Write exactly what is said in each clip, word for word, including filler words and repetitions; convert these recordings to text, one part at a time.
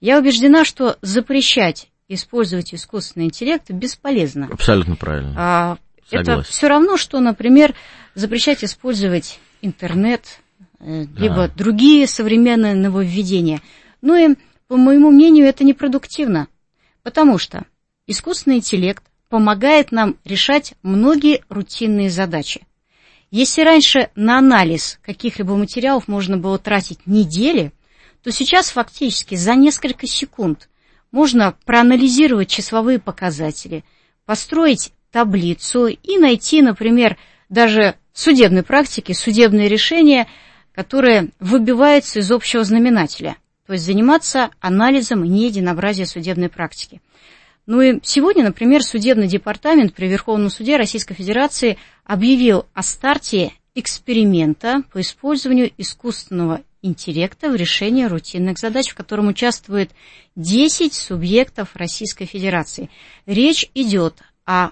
Я убеждена, что запрещать использовать искусственный интеллект бесполезно. Абсолютно правильно. А, это Согласен. все равно, что, например, запрещать использовать интернет, либо да. другие современные нововведения. Ну и, по моему мнению, это непродуктивно, потому что искусственный интеллект помогает нам решать многие рутинные задачи. Если раньше на анализ каких-либо материалов можно было тратить недели, то сейчас фактически за несколько секунд можно проанализировать числовые показатели, построить таблицу и найти, например, даже в судебной практике судебные решения, которые выбиваются из общего знаменателя, то есть заниматься анализом неединообразия судебной практики. Ну и сегодня, например, судебный департамент при Верховном суде Российской Федерации объявил о старте эксперимента по использованию искусственного интеллекта в решении рутинных задач, в котором участвует десять субъектов Российской Федерации. Речь идет о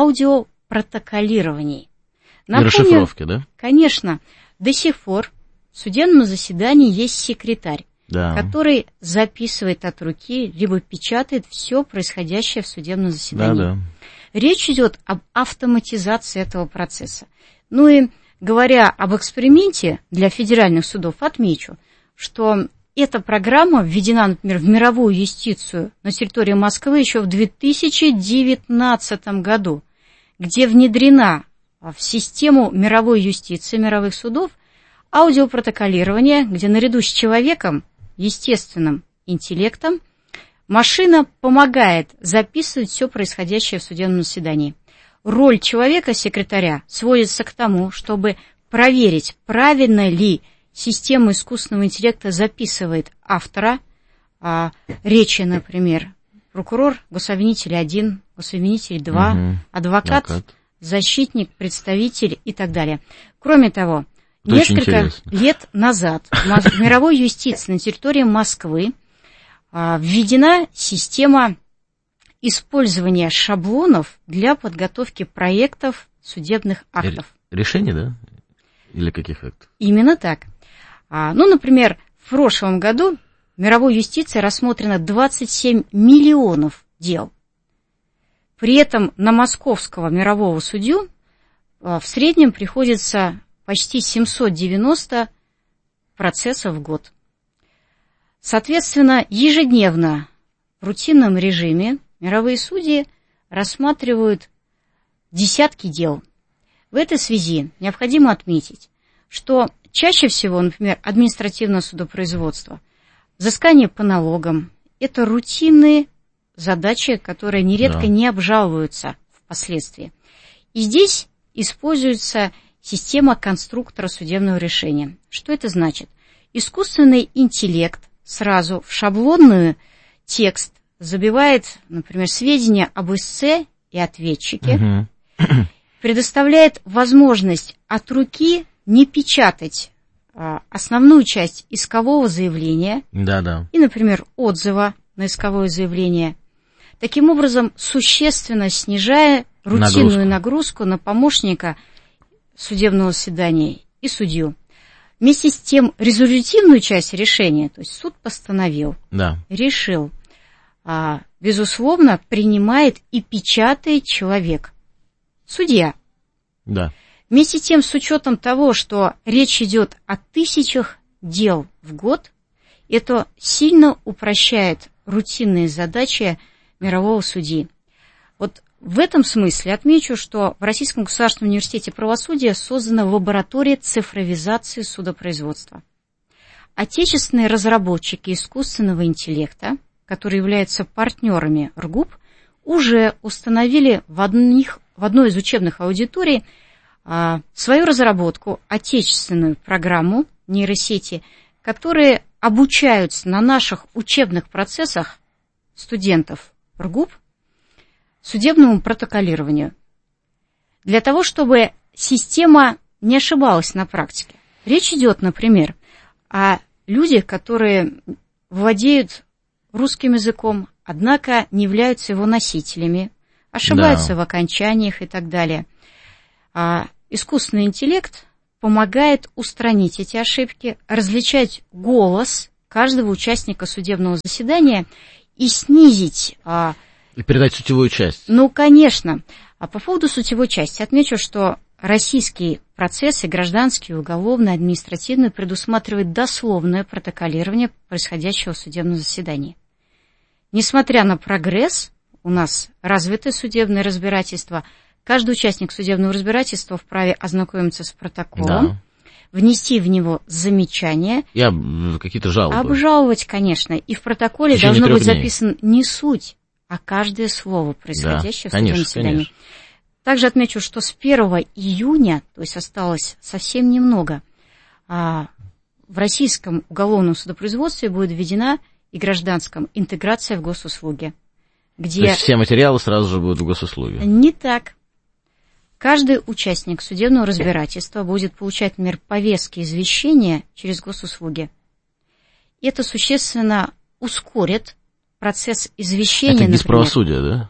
аудиопротоколировании. Напомню, и расшифровке, да? Конечно, до сих пор в судебном заседании есть секретарь, да. который записывает от руки, либо печатает все происходящее в судебном заседании. Да, да. Речь идет об автоматизации этого процесса. Ну и говоря об эксперименте для федеральных судов, отмечу, что эта программа введена, например, в мировую юстицию на территории Москвы еще в две тысячи девятнадцатом году, где внедрена в систему мировой юстиции, мировых судов, аудиопротоколирование, где наряду с человеком, естественным интеллектом, машина помогает записывать все происходящее в судебном заседании. Роль человека-секретаря сводится к тому, чтобы проверить, правильно ли система искусственного интеллекта записывает автора а, речи, например, прокурор, гособвинитель один, гособвинитель два, угу. адвокат, адвокат, защитник, представитель и так далее. Кроме того, это несколько лет назад в мировой юстиции на территории Москвы а, введена система использования шаблонов для подготовки проектов судебных актов. Решений, да? Или каких актов? Именно так. А, ну, например, в прошлом году в мировой юстиции рассмотрено двадцать семь миллионов дел. При этом на московского мирового судью а, в среднем приходится почти семьсот девяносто процессов в год. Соответственно, ежедневно в рутинном режиме мировые судьи рассматривают десятки дел. В этой связи необходимо отметить, что чаще всего, например, административное судопроизводство, взыскание по налогам – это рутинные задачи, которые нередко да. не обжалуются впоследствии. И здесь используется система конструктора судебного решения. Что это значит? Искусственный интеллект сразу в шаблонный текст забивает, например, сведения об истце и ответчике, угу. предоставляет возможность от руки не печатать а, основную часть искового заявления да, да. и, например, отзыва на исковое заявление, таким образом существенно снижая рутинную нагрузку, нагрузку на помощника судебного заседания и судью. Вместе с тем резолютивную часть решения, то есть суд постановил, да. решил, а, безусловно, принимает и печатает человек, судья. Да. Вместе с тем, с учетом того, что речь идет о тысячах дел в год, это сильно упрощает рутинные задачи мирового судьи. Вот в этом смысле отмечу, что в Российском государственном университете правосудия создана лаборатория цифровизации судопроизводства. Отечественные разработчики искусственного интеллекта, которые являются партнерами РГУП, уже установили в, одних, в одной из учебных аудиторий а, свою разработку, отечественную программу нейросети, которые обучаются на наших учебных процессах студентов РГУП судебному протоколированию. Для того, чтобы система не ошибалась на практике. Речь идет, например, о людях, которые владеют русским языком, однако не являются его носителями, ошибаются да. в окончаниях и так далее. А искусственный интеллект помогает устранить эти ошибки, различать голос каждого участника судебного заседания и снизить... И передать сутевую часть. Ну, конечно. А по поводу сутевой части отмечу, что российский процесс и гражданский, и уголовный, административный предусматривает дословное протоколирование происходящего судебного заседания. Несмотря на прогресс, у нас развитое судебное разбирательство, каждый участник судебного разбирательства вправе ознакомиться с протоколом, да. внести в него замечания. И об... какие-то жалобы. Обжаловать, конечно. И в протоколе должно быть записано не суть, а каждое слово, происходящее да, в судебном заседании. Конечно. Также отмечу, что с первого июня, то есть осталось совсем немного, в российском уголовном судопроизводстве будет введена и гражданском интеграция в госуслуги. Где... То есть все материалы сразу же будут в госуслуге? Не так. Каждый участник судебного разбирательства будет получать, например, повестки извещения через госуслуги. Это существенно ускорит процесс извещения. Это гисправосудие, да?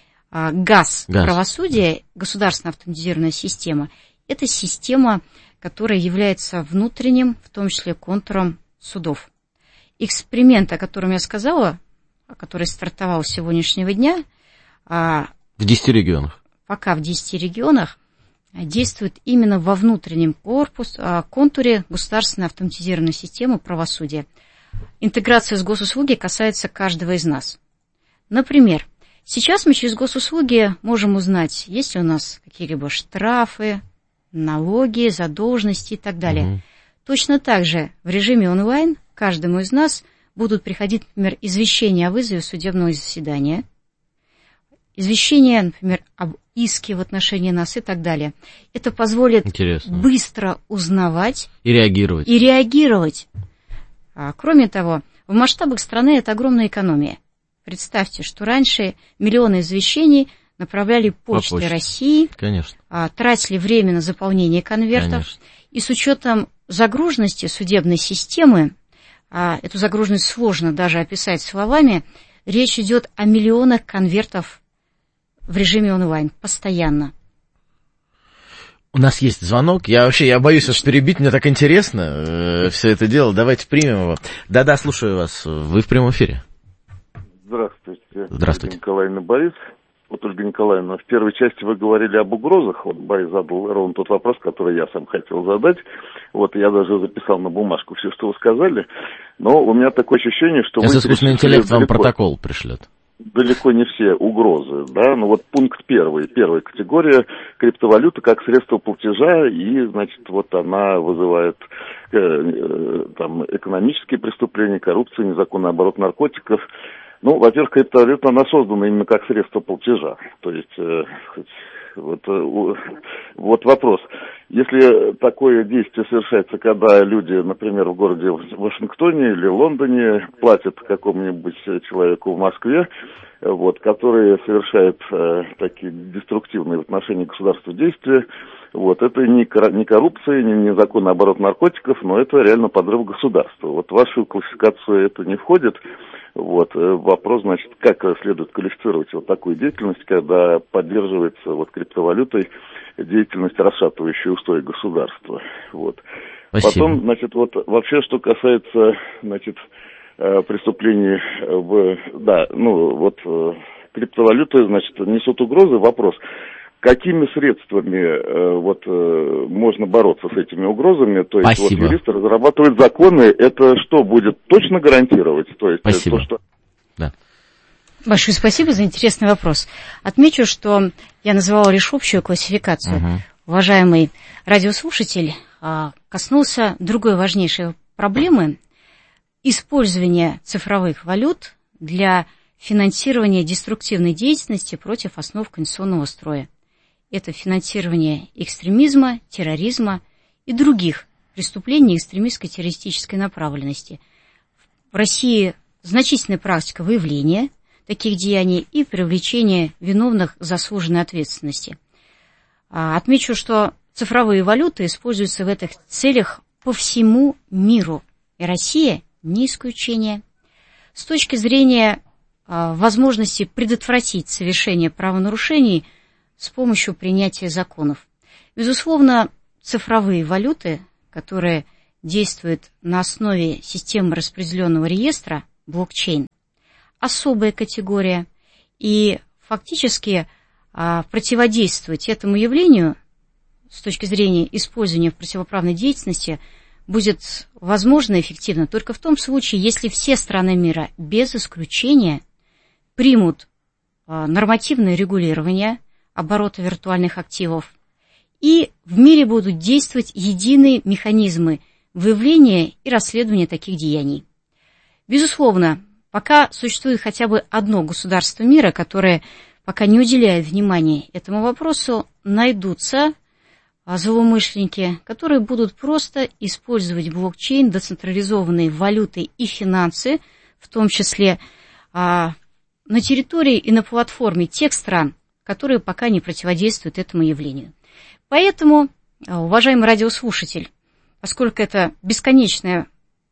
ГАЗ, ГАЗ, правосудие, государственная автоматизированная система, это система, которая является внутренним, в том числе контуром судов. Эксперимент, о котором я сказала, который стартовал с сегодняшнего дня, в десяти регионах. Пока в десяти регионах действует именно во внутреннем корпус, контуре государственной автоматизированной системы правосудия. Интеграция с госуслуги касается каждого из нас. Например, сейчас мы через госуслуги можем узнать, есть ли у нас какие-либо штрафы, налоги, задолженности и так далее. Угу. Точно так же в режиме онлайн каждому из нас будут приходить, например, извещения о вызове судебного заседания, извещения, например, об иске в отношении нас и так далее. Это позволит Интересно. быстро узнавать и реагировать. И реагировать. А, кроме того, в масштабах страны это огромная экономия. Представьте, что раньше миллионы извещений направляли почтой По России, Конечно. А, тратили время на заполнение конвертов. Конечно. И с учетом загруженности судебной системы, а, эту загруженность сложно даже описать словами, речь идет о миллионах конвертов в режиме онлайн, постоянно. У нас есть звонок. Я вообще, я боюсь вас перебить, мне так интересно э, все это дело. Давайте примем его. Да-да, слушаю вас. Вы в прямом эфире. Здравствуйте. Здравствуйте. Ольга Николаевна, Борис. Вот, Ольга Николаевна, в первой части вы говорили об угрозах. Вот Борис задал ровно тот вопрос, который я сам хотел задать. Вот я даже записал на бумажку все, что вы сказали. Но у меня такое ощущение, что... Сейчас искусственный интеллект вам протокол пришлет. Далеко не все угрозы, да, ну вот пункт первый, первая категория, криптовалюта как средство платежа, и, значит, вот она вызывает э, э, там экономические преступления, коррупцию, незаконный оборот наркотиков. Ну, во-первых, криптовалюта, она создана именно как средство платежа, то есть... Э, Вот, вот вопрос. Если такое действие совершается, когда люди, например, в городе Вашингтоне или Лондоне платят какому-нибудь человеку в Москве, вот, который совершает э, такие деструктивные в отношении государства действия, вот, это не, не коррупция, не незаконный оборот наркотиков, но это реально подрыв государства. Вот в вашу классификацию это не входит. Вот, вопрос, значит, как следует квалифицировать вот такую деятельность, когда поддерживается вот криптовалютой деятельность, расшатывающая устои государства. Вот. Спасибо. Потом, значит, вот вообще, что касается, значит, преступлений в, да, ну, вот криптовалюты, значит, несут угрозы. Вопрос, какими средствами вот можно бороться с этими угрозами? То есть Спасибо. вот юристы разрабатывают законы, это что будет точно гарантировать? То есть Спасибо. То, что... Да. Большое спасибо за интересный вопрос. Отмечу, что я называла лишь общую классификацию. Угу. Уважаемый радиослушатель коснулся другой важнейшей проблемы – использования цифровых валют для финансирования деструктивной деятельности против основ конституционного строя. Это финансирование экстремизма, терроризма и других преступлений экстремистской террористической направленности. В России значительная практика выявления таких деяний и привлечения виновных к заслуженной ответственности. Отмечу, что цифровые валюты используются в этих целях по всему миру, и Россия не исключение. С точки зрения возможности предотвратить совершение правонарушений с помощью принятия законов. Безусловно, цифровые валюты, которые действует на основе системы распределенного реестра, блокчейн, особая категория, и фактически а, противодействовать этому явлению с точки зрения использования в противоправной деятельности будет возможно эффективно только в том случае, если все страны мира без исключения примут а, нормативное регулирование оборота виртуальных активов, и в мире будут действовать единые механизмы выявления и расследования таких деяний. Безусловно, пока существует хотя бы одно государство мира, которое пока не уделяет внимания этому вопросу, найдутся злоумышленники, которые будут просто использовать блокчейн, децентрализованные валюты и финансы, в том числе а, на территории и на платформе тех стран, которые пока не противодействуют этому явлению. Поэтому, уважаемый радиослушатель, поскольку это бесконечная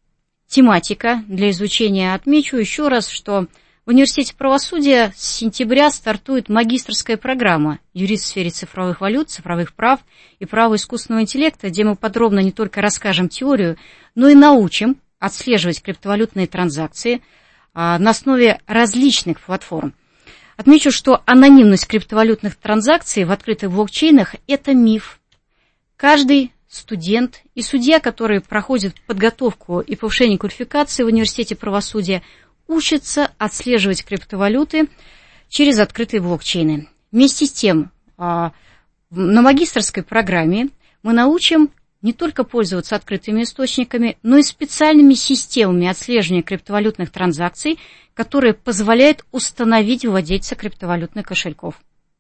тематика для изучения, отмечу еще раз, что в Университете правосудия с сентября стартует магистерская программа «Юрист в сфере цифровых валют, цифровых прав и права искусственного интеллекта», где мы подробно не только расскажем теорию, но и научим отслеживать криптовалютные транзакции а, на основе различных платформ. Отмечу, что анонимность криптовалютных транзакций в открытых блокчейнах – это миф. Каждый студент и судья, которые проходят подготовку и повышение квалификации в Университете правосудия, учатся отслеживать криптовалюты через открытые блокчейны. Вместе с тем, на магистерской программе мы научим не только пользоваться открытыми источниками, но и специальными системами отслеживания криптовалютных транзакций, которые позволяют установить владельца криптовалютных кошельков.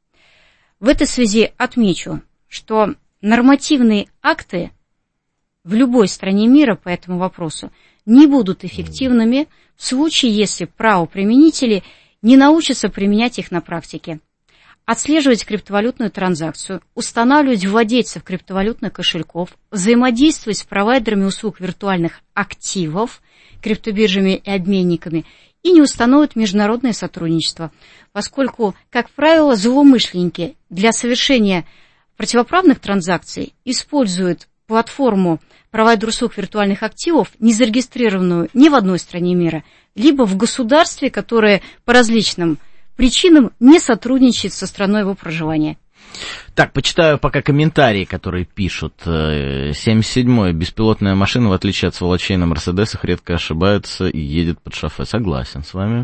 В этой связи отмечу, что нормативные акты в любой стране мира по этому вопросу не будут эффективными в случае, если правоприменители не научатся применять их на практике. Отслеживать криптовалютную транзакцию, устанавливать владельцев криптовалютных кошельков, взаимодействовать с провайдерами услуг виртуальных активов, криптобиржами и обменниками, и не установят международное сотрудничество, поскольку, как правило, злоумышленники для совершения противоправных транзакций используют платформу провайдер услуг виртуальных активов, не зарегистрированную ни в одной стране мира, либо в государстве, которое по различным причинам не сотрудничает со страной его проживания. Так, почитаю пока комментарии, которые пишут. семьдесят седьмой. Беспилотная машина, в отличие от сволочей на Мерседесах, редко ошибается и едет под шофе. Согласен с вами.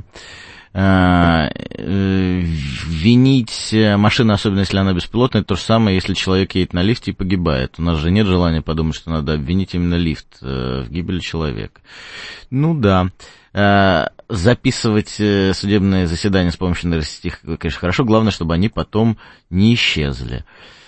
Винить машину, особенно если она беспилотная, то же самое, если человек едет на лифте и погибает. У нас же нет желания подумать, что надо обвинить именно лифт в гибели человека. Ну да. Записывать судебные заседания с помощью нейросети, конечно, хорошо. Главное, чтобы они потом не исчезли.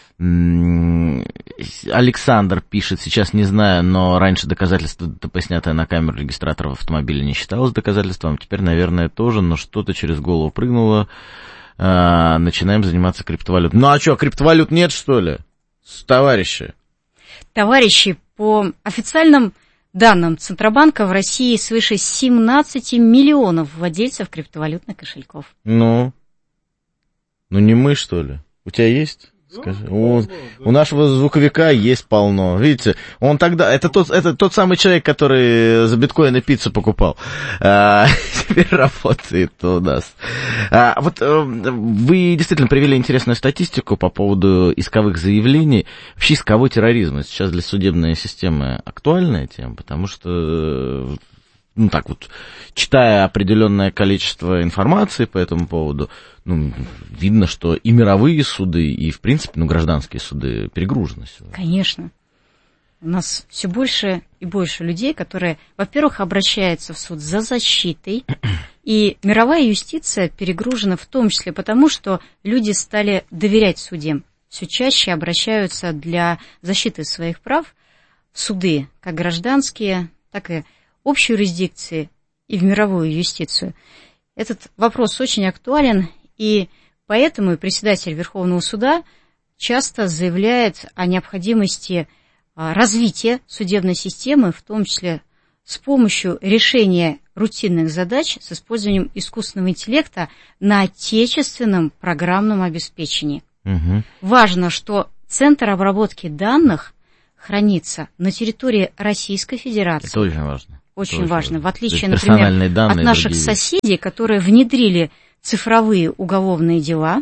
Александр пишет, сейчас не знаю, но раньше доказательство ДТП, снятое на камеру регистратора в автомобиле, не считалось доказательством. Теперь, наверное, тоже, но что-то через голову прыгнуло. А, начинаем заниматься криптовалютой. Ну а что, криптовалют нет, что ли, товарищи? Товарищи, по официальным данным Центробанка в России свыше семнадцать миллионов владельцев криптовалютных кошельков. Ну, ну не мы, что ли? У тебя есть? Скажи. У, у нашего звуковика есть полно. Видите, он тогда... Это тот, это тот самый человек, который за биткоины пиццу покупал. А, теперь работает у нас. А, вот вы действительно привели интересную статистику по поводу исковых заявлений. Вообще исковой терроризм сейчас для судебной системы актуальная тема, потому что... Ну, так вот, читая определенное количество информации по этому поводу, ну, видно, что и мировые суды, и, в принципе, ну, гражданские суды перегружены сегодня. Конечно. У нас все больше и больше людей, которые, во-первых, обращаются в суд за защитой, и мировая юстиция перегружена в том числе потому, что люди стали доверять судьям. Все чаще обращаются для защиты своих прав в суды, как гражданские, так и общей юрисдикции и в мировую юстицию. Этот вопрос очень актуален, и поэтому и председатель Верховного суда часто заявляет о необходимости развития судебной системы, в том числе с помощью решения рутинных задач с использованием искусственного интеллекта на отечественном программном обеспечении. Угу. Важно, что Центр обработки данных хранится на территории Российской Федерации. Это очень важно. Очень это важно. Очень В отличие, например, от наших соседей, которые внедрили цифровые уголовные дела,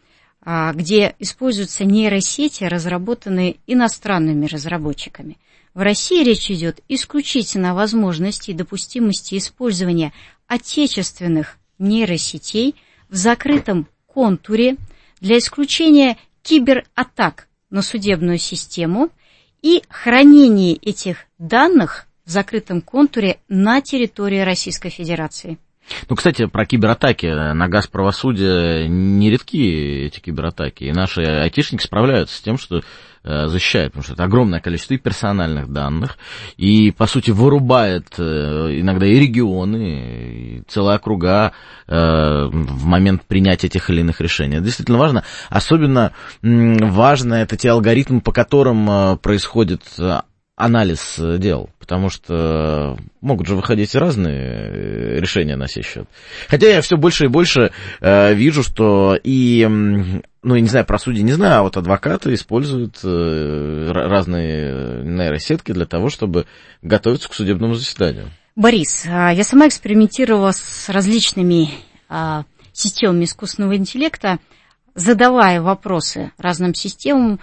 где используются нейросети, разработанные иностранными разработчиками. В России речь идет исключительно о возможности и допустимости использования отечественных нейросетей в закрытом контуре для исключения кибератак на судебную систему и хранения этих данных в закрытом контуре на территории Российской Федерации. Ну, кстати, про кибератаки. На Газправосудие нередки эти кибератаки. И наши айтишники справляются с тем, что э, защищают, потому что это огромное количество и персональных данных, и, по сути, вырубает э, иногда и регионы, и целые округа э, в момент принятия тех или иных решений. Это действительно важно. Особенно м, важно это те алгоритмы, по которым э, происходит э, анализ дел, потому что могут же выходить разные решения на сей счет. Хотя я все больше и больше э, вижу, что и, ну, я не знаю, про судей не знаю, а вот адвокаты используют э, разные нейросетки для того, чтобы готовиться к судебному заседанию. Борис, я сама экспериментировала с различными а, системами искусственного интеллекта, задавая вопросы разным системам,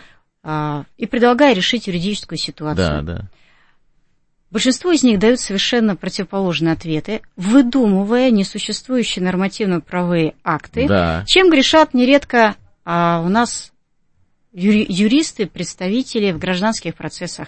и предлагая решить юридическую ситуацию. Да, да. Большинство из них дают совершенно противоположные ответы, выдумывая несуществующие нормативно-правовые акты, да. Чем грешат нередко а, у нас юри- юристы, представители в гражданских процессах.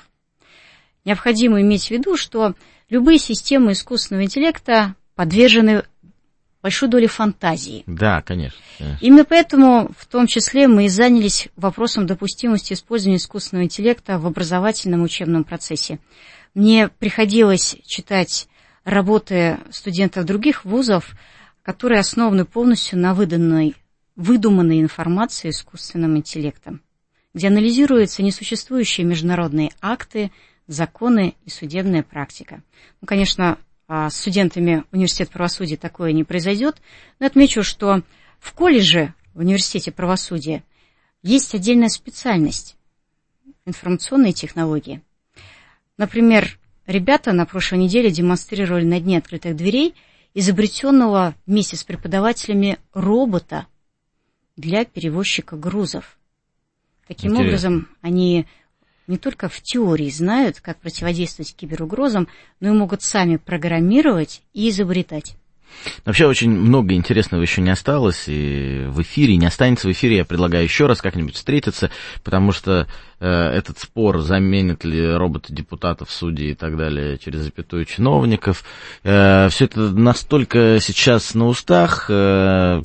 Необходимо иметь в виду, что любые системы искусственного интеллекта подвержены большой доли фантазии. Да, конечно, конечно. Именно поэтому, в том числе, мы и занялись вопросом допустимости использования искусственного интеллекта в образовательном учебном процессе. Мне приходилось читать работы студентов других вузов, которые основаны полностью на выданной, выдуманной информации искусственным интеллектом, где анализируются несуществующие международные акты, законы и судебная практика. Ну, конечно, с студентами университета правосудия такое не произойдет, но отмечу, что в колледже, в университете правосудия, есть отдельная специальность – информационные технологии. Например, ребята на прошлой неделе демонстрировали на Дне открытых дверей изобретенного вместе с преподавателями робота для перевозчика грузов. Таким Интересно. образом, они не только в теории знают, как противодействовать киберугрозам, но и могут сами программировать и изобретать. Вообще очень много интересного еще не осталось и в эфире, не останется в эфире. Я предлагаю еще раз как-нибудь встретиться, потому что э, этот спор, заменит ли роботы депутатов, судей и так далее через запятую чиновников, э, все это настолько сейчас на устах, э,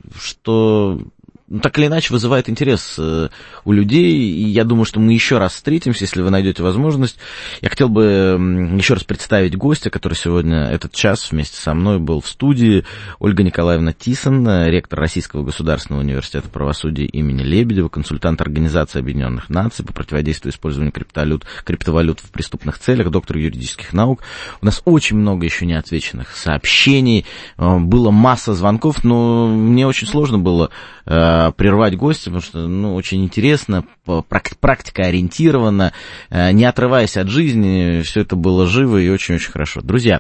что... Ну, так или иначе вызывает интерес э, у людей, и я думаю, что мы еще раз встретимся, если вы найдете возможность. Я хотел бы э, еще раз представить гостя, который сегодня этот час вместе со мной был в студии. Ольга Николаевна Тисон, ректор Российского государственного университета правосудия имени Лебедева, консультант Организации Объединенных Наций по противодействию использованию криптовалют, криптовалют в преступных целях, доктор юридических наук. У нас очень много еще неотвеченных сообщений, э, было масса звонков, но мне очень сложно было э, прервать гостя, потому что, ну, очень интересно, практика ориентирована, не отрываясь от жизни, все это было живо и очень-очень хорошо. Друзья,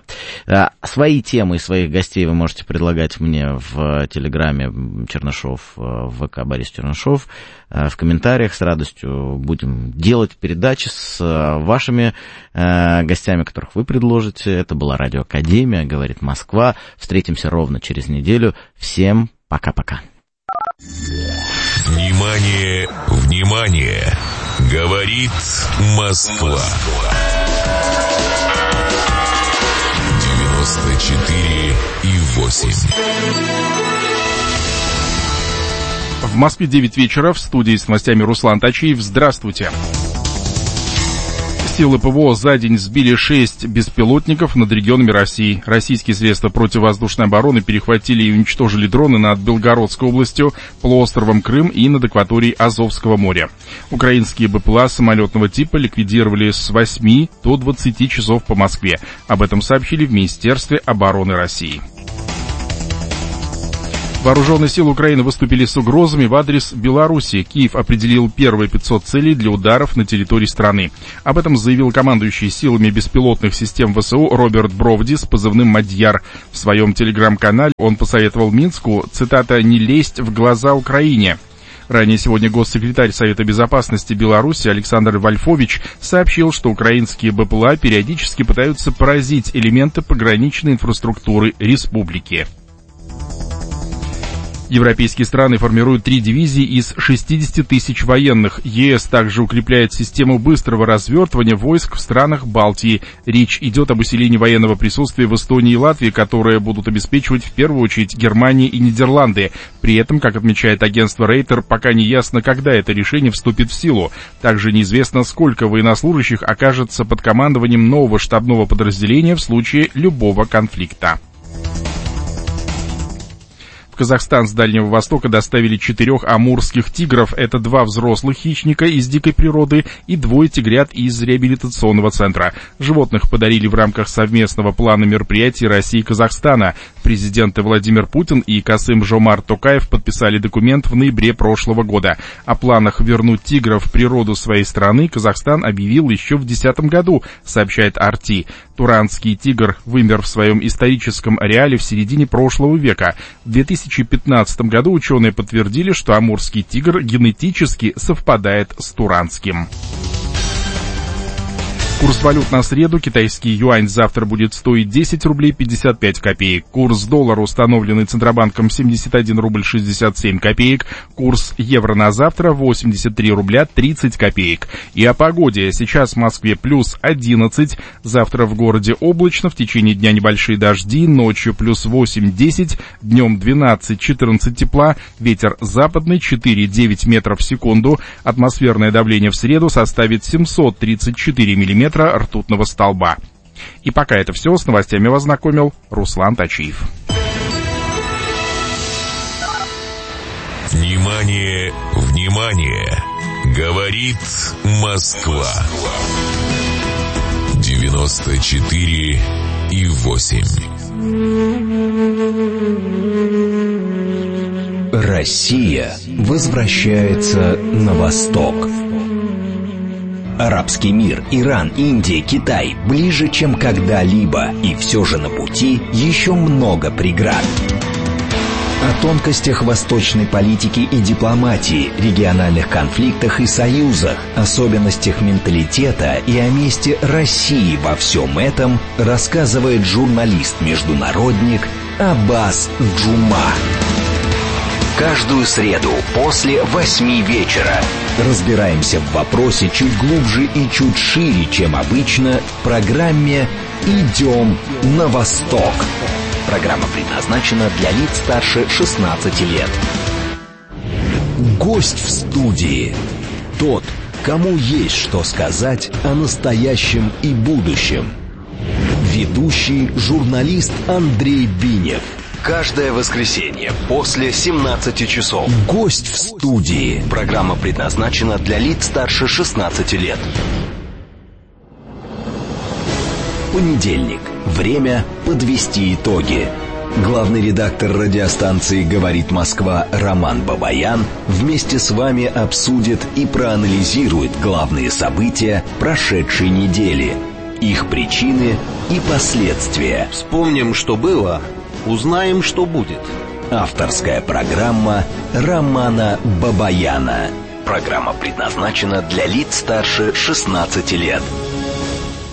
свои темы и своих гостей вы можете предлагать мне в Телеграме Чернышов, в ВК Борис Чернышов, в комментариях с радостью будем делать передачи с вашими гостями, которых вы предложите. Это была Радиоакадемия, говорит Москва. Встретимся ровно через неделю. Всем пока-пока. Внимание, внимание! Говорит Москва. девяносто четыре и восемь. В Москве девять вечера, в студии с новостями Руслан Тачиев. Здравствуйте. Силы ПВО за день сбили шесть беспилотников над регионами России. Российские средства противовоздушной обороны перехватили и уничтожили дроны над Белгородской областью, полуостровом Крым и над акваторией Азовского моря. Украинские БПЛА самолетного типа ликвидировали с восьми до двадцати часов по Москве. Об этом сообщили в Министерстве обороны России. Вооруженные силы Украины выступили с угрозами в адрес Беларуси. Киев определил первые пятьсот целей для ударов на территории страны. Об этом заявил командующий силами беспилотных систем ВСУ Роберт Бровди с позывным «Мадьяр». В своем телеграм-канале он посоветовал Минску, цитата, «не лезть в глаза Украине». Ранее сегодня госсекретарь Совета безопасности Беларуси Александр Вольфович сообщил, что украинские БПЛА периодически пытаются поразить элементы пограничной инфраструктуры республики. Европейские страны формируют три дивизии из шестидесяти тысяч военных. ЕС также укрепляет систему быстрого развертывания войск в странах Балтии. Речь идет об усилении военного присутствия в Эстонии и Латвии, которые будут обеспечивать в первую очередь Германия и Нидерланды. При этом, как отмечает агентство Рейтер, пока не ясно, когда это решение вступит в силу. Также неизвестно, сколько военнослужащих окажется под командованием нового штабного подразделения в случае любого конфликта. В Казахстан с Дальнего Востока доставили четырех амурских тигров. Это два взрослых хищника из дикой природы и двое тигрят из реабилитационного центра. Животных подарили в рамках совместного плана мероприятий России и Казахстана. Президенты Владимир Путин и Касым-Жомарт Токаев подписали документ в ноябре прошлого года. О планах вернуть тигров в природу своей страны Казахстан объявил еще в две тысячи десятом году, сообщает ар ти. Туранский тигр вымер в своем историческом ареале в середине прошлого века. В две тысячи пятнадцатом году ученые подтвердили, что амурский тигр генетически совпадает с туранским. Курс валют на среду. Китайский юань завтра будет стоить десять рублей пятьдесят пять копеек. Курс доллара, установленный Центробанком, семьдесят один рубль шестьдесят семь копеек. Курс евро на завтра восемьдесят три рубля тридцать копеек. И о погоде. Сейчас в Москве плюс одиннадцать. Завтра в городе облачно. В течение дня небольшие дожди. Ночью плюс восемь-десять. Днем двенадцать-четырнадцать тепла. Ветер западный четыре-девять метров в секунду. Атмосферное давление в среду составит семьсот тридцать четыре миллиметра ртутного столба. И пока это все, с новостями вас знакомил Руслан Тачиев. Внимание, внимание! Говорит Москва. девяносто четыре и восемь. Россия возвращается на восток. Арабский мир, Иран, Индия, Китай ближе, чем когда-либо, и все же на пути еще много преград. О тонкостях восточной политики и дипломатии, региональных конфликтах и союзах, особенностях менталитета и о месте России во всем этом рассказывает журналист-международник Аббас Джума. Каждую среду после восьми вечера разбираемся в вопросе чуть глубже и чуть шире, чем обычно, в программе «Идем на восток». Программа предназначена для лиц старше шестнадцати лет. Гость в студии. Тот, кому есть что сказать о настоящем и будущем. Ведущий журналист Андрей Бинев. Каждое воскресенье после семнадцати часов. Гость в студии. Программа предназначена для лиц старше шестнадцати лет. Понедельник. Время подвести итоги. Главный редактор радиостанции «Говорит Москва» Роман Бабаян вместе с вами обсудит и проанализирует главные события прошедшей недели, их причины и последствия. Вспомним, что было, узнаем, что будет. Авторская программа Романа Бабаяна. Программа предназначена для лиц старше шестнадцати лет.